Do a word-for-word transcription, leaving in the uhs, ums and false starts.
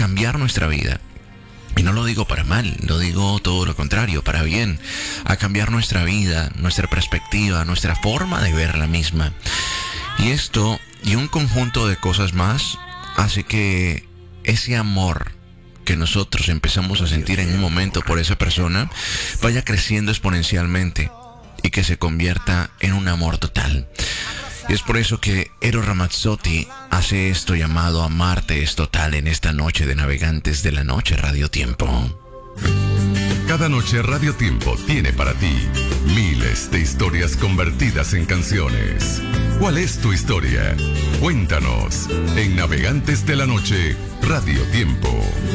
cambiar nuestra vida. Y no lo digo para mal, lo digo todo lo contrario, para bien, a cambiar nuestra vida, nuestra perspectiva, nuestra forma de ver la misma. Y esto y un conjunto de cosas más hace que ese amor que nosotros empezamos a sentir en un momento por esa persona vaya creciendo exponencialmente y que se convierta en un amor total. Y es por eso que Eros Ramazzotti hace esto llamado Amarte es Total en esta noche de Navegantes de la Noche Radio Tiempo. Cada noche Radio Tiempo tiene para ti miles de historias convertidas en canciones. ¿Cuál es tu historia? Cuéntanos en Navegantes de la Noche Radio Tiempo.